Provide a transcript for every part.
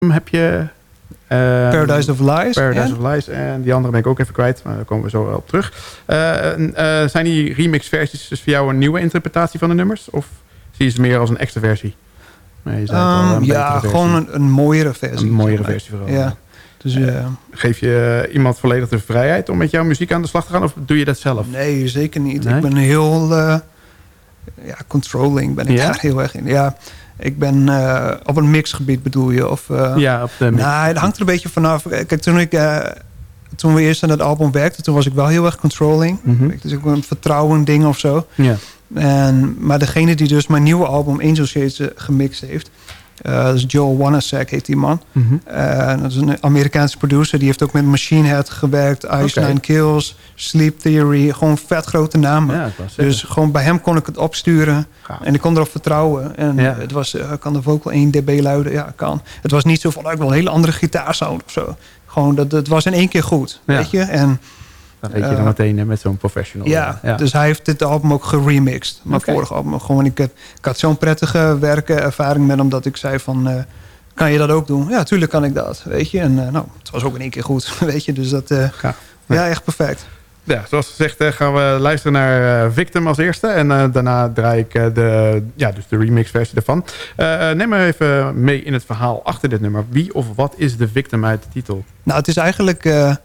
heb je... Paradise of Lies. Paradise of Lies. En die andere ben ik ook even kwijt. Maar daar komen we zo wel op terug. Zijn die remix-versies dus voor jou een nieuwe interpretatie van de nummers? Of zie je ze meer als een extra versie? Nee, je zei het al, een betere versie. Gewoon een mooiere versie. Een mooiere versie vooral. Ja. Dus, geef je iemand volledig de vrijheid om met jouw muziek aan de slag te gaan? Of doe je dat zelf? Nee, zeker niet. Nee? Ik ben heel... controlling ben ik daar heel erg in. Ja, ik ben op een mixgebied bedoel je? Of, ja, op de mix. Nou, het hangt er een beetje vanaf. Kijk, toen we eerst aan het album werkten... toen was ik wel heel erg controlling. Dus ook een vertrouwen ding of zo. Ja. Maar degene die dus mijn nieuwe album Angel Shades gemixt heeft... dat is Joel Wanasek, heet die man. Dat is een Amerikaanse producer. Die heeft ook met Machine Head gewerkt. Ice Nine Kills, Sleep Theory. Gewoon vet grote namen. Ja, dus gewoon bij hem kon ik het opsturen. Gaaf. En ik kon erop vertrouwen. En het was, kan de vocal 1 dB luiden? Ja, kan. Het was niet zo van, ik wil een hele andere gitaarsound of zo. Gewoon, dat was in één keer goed. Weet je? En dat weet je dan meteen met zo'n professional. Ja, dus hij heeft dit album ook geremixed. Mijn vorige album. Gewoon, ik had zo'n prettige ervaring met hem dat ik zei van... kan je dat ook doen? Ja, tuurlijk kan ik dat. Weet je. En het was ook in één keer goed. Weet je, dus dat... ja, echt perfect. Ja, zoals gezegd gaan we luisteren naar Victim als eerste. En daarna draai ik dus de remix-versie ervan. Neem maar even mee in het verhaal achter dit nummer. Wie of wat is de victim uit de titel? Nou, het is eigenlijk...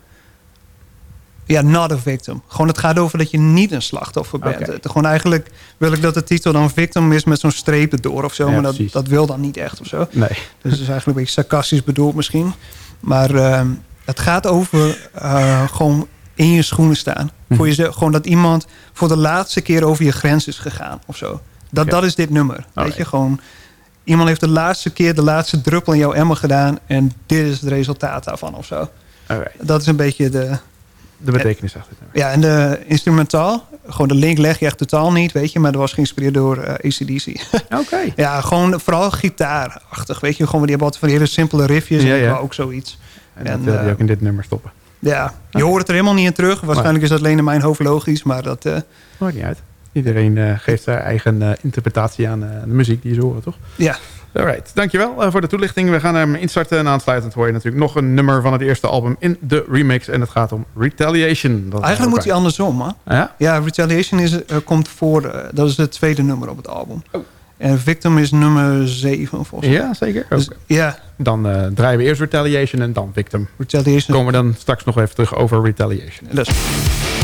not a victim. Gewoon, het gaat over dat je niet een slachtoffer bent. Gewoon eigenlijk wil ik dat de titel dan victim is met zo'n streep erdoor of zo. Ja, maar dat wil dan niet echt of zo. Nee. Dus het is eigenlijk een beetje sarcastisch bedoeld misschien. Maar het gaat over gewoon in je schoenen staan. Voor jezelf, gewoon dat iemand voor de laatste keer over je grens is gegaan of zo. Dat is dit nummer. Weet je, gewoon... Iemand heeft de laatste keer de laatste druppel in jouw emmer gedaan... en dit is het resultaat daarvan of zo. Dat is een beetje de betekenis achter het nummer. Ja, en de instrumentaal, gewoon de link leg je echt totaal niet, weet je. Maar dat was geïnspireerd door AC/DC. Oké. Ja, gewoon vooral gitaarachtig, weet je. Gewoon, die hebben altijd van hele simpele riffjes en ook zoiets. En dat wil je ook in dit nummer stoppen. Ja, je hoort het er helemaal niet in terug. Waarschijnlijk is dat alleen in mijn hoofd logisch, maar dat... Maakt niet uit. Iedereen geeft zijn eigen interpretatie aan de muziek die je horen, toch? Ja. Alright, dankjewel voor de toelichting. We gaan hem instarten en aansluitend hoor je natuurlijk nog een nummer van het eerste album in de remix. En het gaat om Retaliation. Eigenlijk moet hij andersom, hè? Ja? Ja, Retaliation komt voor, dat is het tweede nummer op het album. En Victim is nummer 7 volgens mij. Ja, zeker. Dus, ja. Dan draaien we eerst Retaliation en dan Victim. Retaliation. Komen we dan straks nog even terug over Retaliation. Dus.